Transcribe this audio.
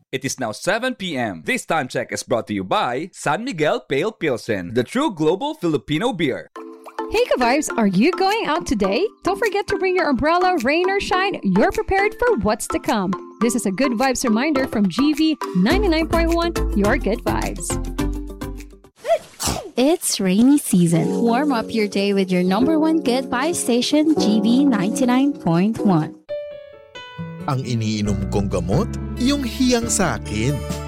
It is now 7 p.m. This time check is brought to you by San Miguel Pale Pilsen, the true global Filipino beer. Hey Ka-Vibes, are you going out today? Don't forget to bring your umbrella, rain or shine. You're prepared for what's to come. This is a Good Vibes reminder from GV 99.1, your good vibes. It's rainy season. Warm up your day with your number one good vibe station, GV 99.1. Ang iniinom kong gamot, yung hiyang sa akin.